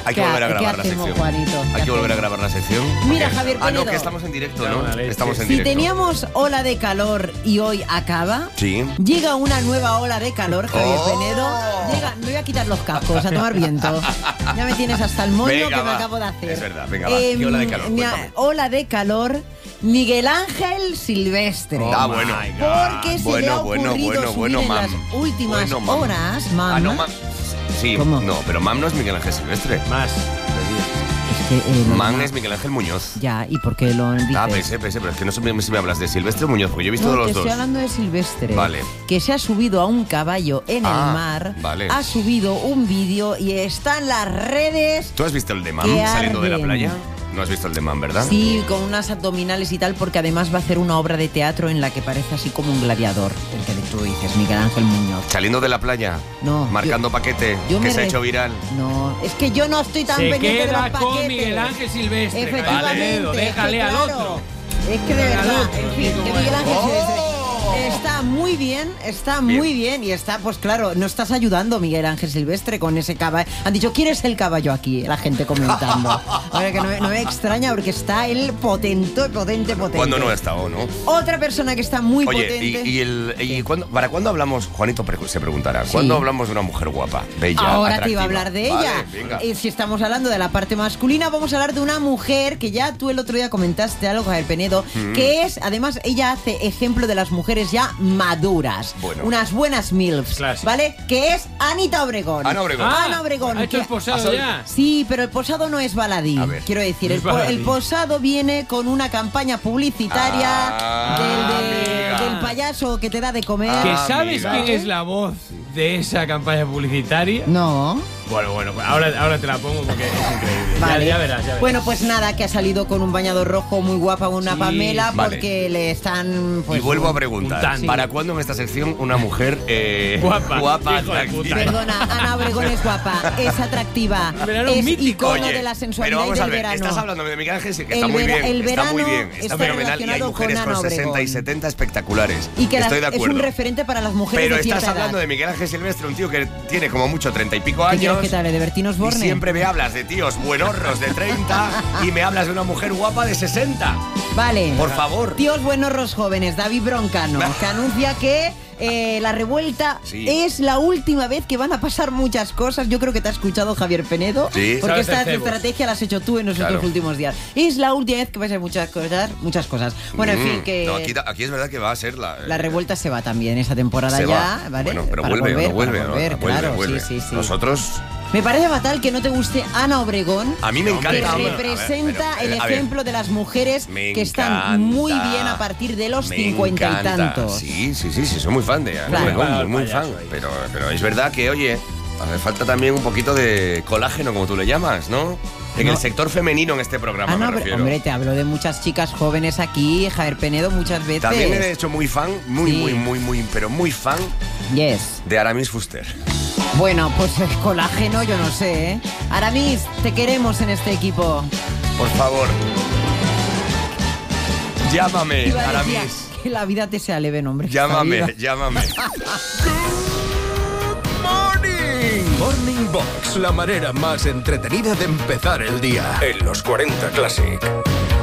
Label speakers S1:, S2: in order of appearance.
S1: Hay que volver a grabar la
S2: hacemos,
S1: sección.
S2: Juanito?
S1: Hay que volver a grabar la sección.
S2: Mira,
S1: Porque-
S2: Javier
S1: Ah, no,
S2: Penedo.
S1: que estamos en directo, ¿no?
S3: Vale,
S1: Estamos en
S2: Si
S1: directo.
S2: teníamos ola de calor y hoy acaba,
S1: Sí.
S2: llega una nueva ola de calor, Javier
S1: Oh.
S2: Penedo. Llega, me voy a quitar los cascos, a tomar viento. Ya me tienes hasta el moño
S1: Venga,
S2: que me
S1: va.
S2: acabo de hacer.
S1: Es verdad, venga, va. ¿Qué ola de calor? Cuéntame.
S2: Ola de calor, Miguel Ángel Silvestre.
S1: Ah, bueno.
S2: Porque se le ha ocurrido subir en las últimas
S1: Bueno, mam.
S2: horas, mam.
S1: Ah, no, mam. Sí,
S2: ¿Cómo?
S1: no, pero mam no es Miguel Ángel Silvestre.
S3: Más.
S2: Es que, lo
S1: Mam
S2: demás-
S1: es Miguel Ángel Muñoz.
S2: Ya, ¿y por qué lo dices?
S1: Ah, pensé, pero es que no sé si me hablas de Silvestre o Muñoz, porque yo he visto
S2: No,
S1: los
S2: te
S1: dos.
S2: estoy hablando de Silvestre.
S1: Vale.
S2: Que se ha subido a un caballo en el mar.
S1: Vale.
S2: Ha subido un vídeo y está en las redes.
S1: ¿Tú has visto el de mam
S2: Que
S1: saliendo de la
S2: arden.
S1: playa? No has visto el de mam, ¿verdad?
S2: Sí, con unas abdominales y tal, porque además va a hacer una obra de teatro en la que parece así como un gladiador. El que tú dices, Miguel Ángel Muñoz.
S1: Saliendo de la playa.
S2: No,
S1: Marcando paquete.
S2: yo
S1: Que
S2: me
S1: se ha
S2: re-
S1: hecho viral.
S2: No, es que yo no estoy tan
S3: Se
S2: pendiente de los
S3: queda
S2: paquetes.
S3: con Miguel Ángel Silvestre.
S2: Efectivamente.
S3: Canedo,
S2: es que
S3: déjale al
S2: claro,
S3: otro.
S2: Es que de
S3: Déjale al
S2: verdad,
S3: otro,
S2: en fin,
S3: digo,
S2: que Miguel Ángel
S1: ¡Oh!
S2: Silvestre está muy bien, y está, pues claro, no estás ayudando, Miguel Ángel Silvestre, con ese caballo. Han dicho, ¿quién es el caballo aquí? La gente comentando. Ahora que no me extraña porque está él potente.
S1: ¿Cuándo no ha estado, no?
S2: Otra persona que está muy
S1: Oye,
S2: potente.
S1: ¿para cuándo hablamos? Juanito se preguntará. ¿Cuándo hablamos de una mujer guapa, bella,
S2: Ahora te iba a
S1: atractiva?
S2: hablar de
S1: Vale,
S2: ella.
S1: venga.
S2: Si estamos hablando de la parte masculina, vamos a hablar de una mujer que ya tú el otro día comentaste algo, Javier Penedo, que es, además, ella hace ejemplo de las mujeres ya maduras.
S1: Bueno.
S2: Unas buenas MILFs,
S3: Clásico.
S2: ¿vale? Que es Anita Obregón.
S1: Ana Obregón.
S2: Ana Obregón.
S3: ¿Ha hecho
S2: que-
S3: el posado ya?
S2: Sí, pero el posado no es baladí.
S1: A ver.
S2: Quiero decir,
S3: No es baladí.
S2: el posado viene con una campaña publicitaria
S1: amiga.
S2: del payaso que te da de comer.
S3: ¿Que sabes
S1: amiga.
S3: quién es la voz de esa campaña publicitaria?
S2: No.
S3: Bueno, ahora te la pongo porque es increíble.
S2: Vale.
S3: Ya verás.
S2: Bueno, pues nada, que ha salido con un bañador rojo muy guapa, una
S3: Sí,
S2: Pamela,
S1: vale.
S2: porque le están... Pues,
S1: y vuelvo a preguntar,
S3: puntando.
S1: ¿para cuándo en esta sección una mujer
S3: Guapa, hijo de
S1: atractiva?
S3: puta.
S2: Perdona, Ana Obregón es guapa, es atractiva,
S3: Verano
S2: es
S3: mítico.
S2: icono
S1: Oye,
S2: de la
S1: pero
S2: sensualidad y
S1: vamos a
S2: del
S1: ver,
S2: verano.
S1: estás hablando de Miguel Ángel, que
S2: El
S1: está muy
S2: vera-
S1: bien,
S2: el
S1: está muy
S2: verano
S1: bien, está
S2: está
S1: fenomenal, y hay
S2: relacionado
S1: mujeres
S2: con
S1: con
S2: Ana
S1: 60 y
S2: Obregón.
S1: 70 espectaculares.
S2: Y que
S1: Estoy de
S2: es
S1: acuerdo.
S2: un referente para las mujeres
S1: Pero
S2: de cierta
S1: estás
S2: edad.
S1: hablando de Miguel Ángel Silvestre, un tío que tiene como mucho 30 y pico
S2: ¿Qué quieres
S1: años.
S2: que te hable de Bertín
S1: Y
S2: Osborne?
S1: siempre me hablas de tíos buenorros de 30 y me hablas de una mujer guapa de 60.
S2: Vale.
S1: Por favor.
S2: Tíos buenos jóvenes, David Broncano, que anuncia que la revuelta
S1: Sí.
S2: es la última vez que van a pasar muchas cosas. Yo creo que te ha escuchado Javier Penedo,
S1: Sí.
S2: porque
S3: Sabes
S2: esta
S3: el cebo.
S2: estrategia la has hecho tú en los
S1: Claro.
S2: otros últimos días. Es la última vez que va a ser muchas cosas. Bueno, en fin, que
S1: No, aquí es verdad que va a ser
S2: la revuelta se va también esa temporada
S1: se
S2: ya,
S1: va.
S2: ¿vale?
S1: Bueno, pero
S2: Para
S1: vuelve,
S2: volver,
S1: no vuelve,
S2: para
S1: ¿no?
S2: volver, claro,
S1: Vuelve.
S2: sí.
S1: Nosotros,
S2: Me parece fatal que no te guste Ana Obregón.
S1: a mí me
S3: Hombre,
S2: Que
S1: encanta.
S3: hombre,
S2: representa
S1: pero,
S2: el
S1: a ver,
S2: ejemplo de las mujeres
S1: me
S2: que están
S1: encanta,
S2: muy bien a partir de los
S1: me
S2: 50 y
S1: encanta.
S2: tantos.
S1: Sí, soy muy fan de Ana
S2: Claro.
S1: Obregón, muy fan.
S3: Payaso ahí.
S1: Pero es verdad que, oye, hace falta también un poquito de colágeno, como tú le llamas, ¿no? En
S2: No.
S1: el sector femenino en este programa, me refiero.
S2: Hombre, te hablo de muchas chicas jóvenes aquí, Javier Penedo, muchas veces.
S1: También he hecho muy fan,
S2: Sí.
S1: muy fan
S2: Yes.
S1: de Aramis Fuster.
S2: Bueno, pues el colágeno, yo no sé, ¿eh? Aramis, te queremos en este equipo.
S1: Por favor, llámame,
S2: Iba a decir
S1: Aramis.
S2: que la vida te sea leve, hombre.
S1: Llámame.
S4: Morning Box, la manera más entretenida de empezar el día. En los 40 Classic.